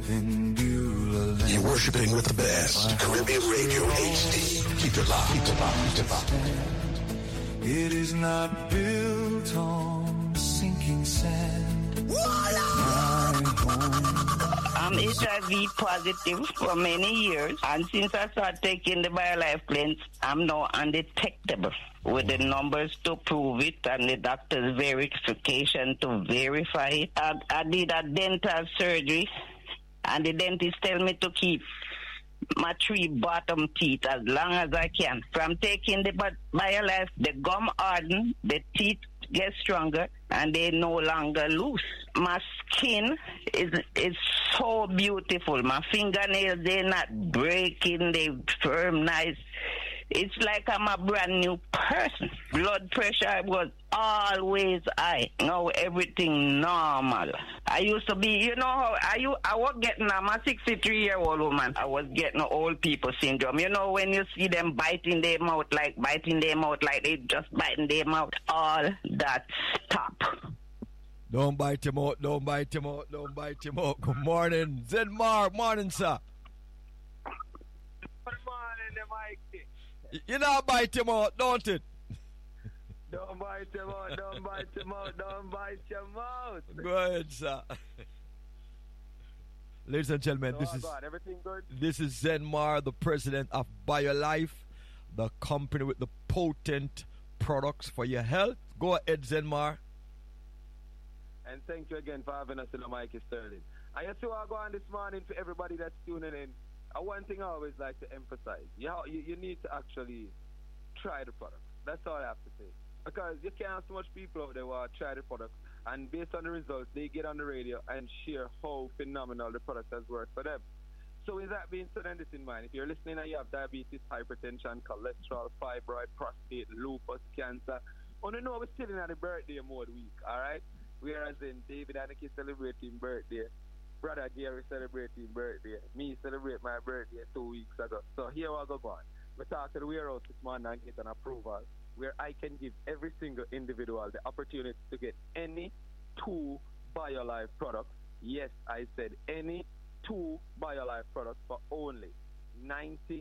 You're worshiping with the best. Caribbean Radio HD. Keep it locked. Keep it locked. Keep it locked. It is not built on sinking sand. I'm HIV positive for many years, and since I started taking the BioLife cleanse, I'm now undetectable with the numbers to prove it and the doctor's verification to verify it. I did a dental surgery, and the dentist tell me to keep my 3 bottom teeth as long as I can. From taking the BioLife, the gum harden, the teeth get stronger, and they no longer loose. My skin is so beautiful. My fingernails, they're not breaking, they firm nice. It's like I'm a brand new person. Blood pressure was always high. Now everything normal. I used to be, you know how I was getting, I'm a 63-year-old woman. I was getting old people syndrome. You know when you see them biting their mouth like they just biting their mouth. All that stop. Don't bite him out, don't bite him out, don't bite him out. Good morning, Zenmar. Morning, sir. Good morning, Mikey. You know bite him out, don't it? Don't bite him out, don't bite him out, don't bite your mouth. Go ahead, sir. Ladies and gentlemen, everything good? This is Zenmar, the president of BioLife, the company with the potent products for your health. Go ahead, Zenmar. And thank you again for having us in the Mikey Sterling. I just want to go on this morning for everybody that's tuning in. One thing I always like to emphasize, you need to actually try the product. That's all I have to say. Because you can't have so much people out there who want to try the product, and based on the results, they get on the radio and share how phenomenal the product has worked for them. So with that being said, and this in mind, if you're listening and you have diabetes, hypertension, cholesterol, fibroid, prostate, lupus, cancer, you know we're still in the birthday mode week, all right? Whereas in David Aniki celebrating birthday, Brother Gary celebrating birthday, me celebrate my birthday 2 weeks ago. So here I go on. We talk to the warehouse this morning and get an approval where I can give every single individual the opportunity to get any 2 BioLife products. Yes, I said any 2 BioLife products for only $99.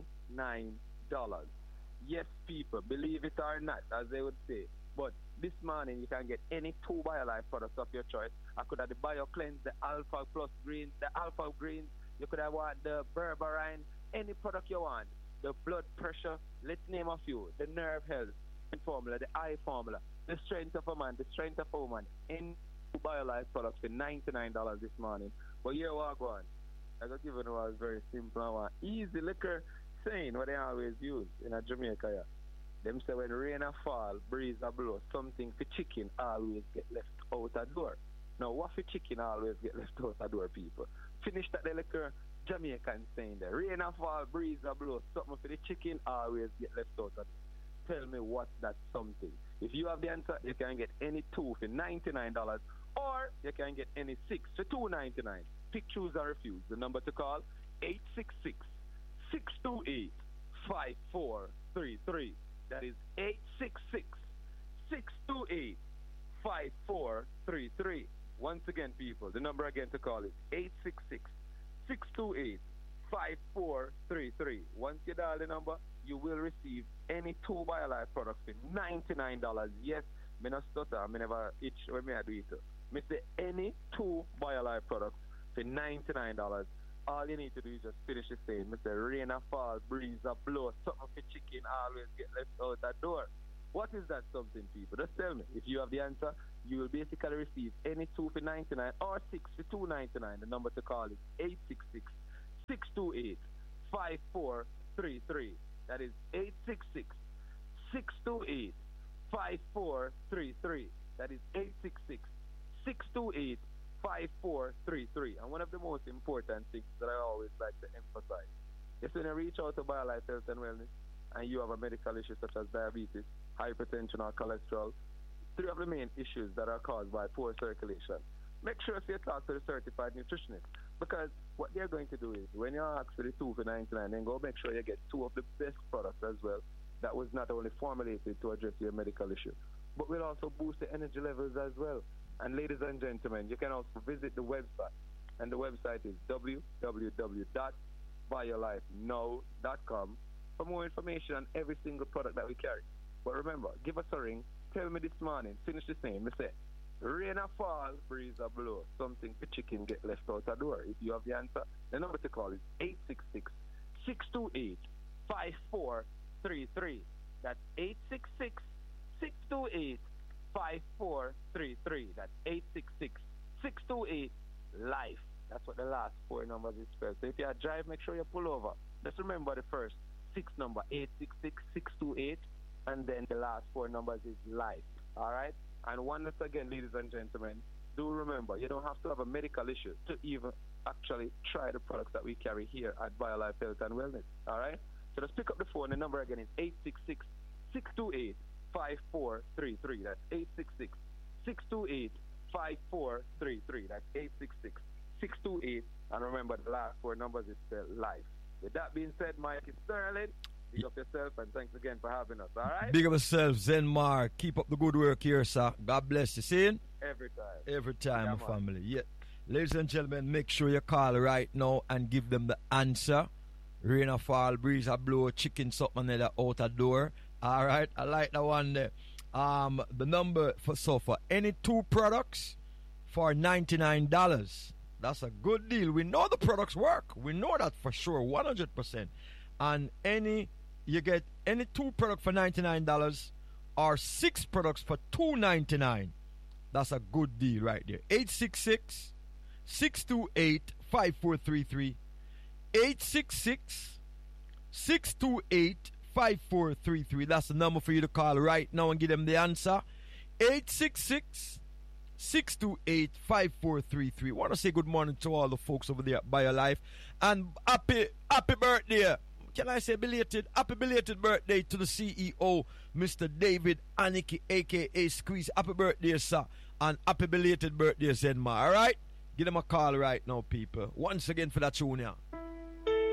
Yes, people, believe it or not, as they would say. But this morning, you can get any 2 BioLife products of your choice. I could have the BioCleanse, the Alpha Plus Greens, the Alpha Greens. You could have the Berberine, any product you want. The blood pressure, let's name a few. The nerve health formula, the eye formula, the strength of a man, the strength of a woman. Any 2 BioLife products for $99 this morning. But here we go on. I got given a very simple one. Easy liquor saying what they always use in Jamaica. Yeah. Them say when rain a fall, breeze a blow, something for chicken always get left out the door. Now, what for chicken always get left out the door, people? Finish that the liquor Jamaican saying there. Rain a fall, breeze a blow, something for the chicken always get left out the door. Tell me what's that something. If you have the answer, you can get any 2 for $99, or you can get any 6 for $2.99. Pick, choose, or refuse. The number to call, 866-628-5433. That is 866-628-5433. Once again, people, the number again to call is 866-628-5433. Once you dial the number, you will receive any 2 BioLife products for $99. Yes, me no stutter, me never itch when me I do it. Me say any 2 BioLife products for $99. All you need to do is just finish the saying. Me say rain a fall, breeze a blow, something for chicken always get left out that door. What is that something, people? Just tell me. If you have the answer, you will basically receive any 2 for $99 or 6 for $2.99. The number to call is 866-628-5433. That is 866-628-5433. That is 866-628-5433. And one of the most important things that I always like to emphasize is when you reach out to BioLife Health and Wellness and you have a medical issue such as diabetes, hypertension, or cholesterol, 3 of the main issues that are caused by poor circulation, make sure you talk to the certified nutritionist, because what they're going to do is when you ask for the 2 for $99, then go make sure you get 2 of the best products as well that was not only formulated to address your medical issue, but will also boost the energy levels as well. And ladies and gentlemen, you can also visit the website And the website is www.biolifenow.com for more information on every single product that we carry. But remember, give us a ring. Tell me this morning, finish the same. Me say, rain a fall, breeze a blow. Something the chicken get left out the door. If you have the answer, the number to call is 866-628-5433. That's 866-628-5433. That's 866-628-LIFE. That's what the last 4 numbers is spelled. So if you drive, make sure you pull over. Just remember the first 6 number, 866-628, and then the last 4 numbers is LIFE. All right? And once again, ladies and gentlemen, do remember, you don't have to have a medical issue to even actually try the products that we carry here at BioLife Health and Wellness. All right? So just pick up the phone. The number again is 866-628-5433. That's 866-628-5433. That's 866-628. And remember, the last 4 numbers is spelled LIFE. With that being said, Mike, it's Sterling. Big up yourself, and thanks again for having us, all right? Big up yourself, Zenmar. Keep up the good work here, sir. God bless you. See? Every time. Every time, Yeah, my family. Yeah. Ladies and gentlemen, make sure you call right now and give them the answer. Rain a fall, breeze a blow, chicken something like that out the door. All right? I like that one there. The number for any 2 products for $99. That's a good deal. We know the products work. We know that for sure, 100%. And you get any 2 products for $99 or 6 products for $2.99. That's a good deal right there. 866-628-5433. 866-628-5433. That's the number for you to call right now and give them the answer. 866-628-5433. Want to say good morning to all the folks over there at BioLife. And happy birthday. Can I say belated? Happy belated birthday to the CEO, Mr. David Aniki, a.k.a. Squeeze. Happy birthday, sir. And happy belated birthday, Zenma. All right? Give them a call right now, people. Once again for that tune here.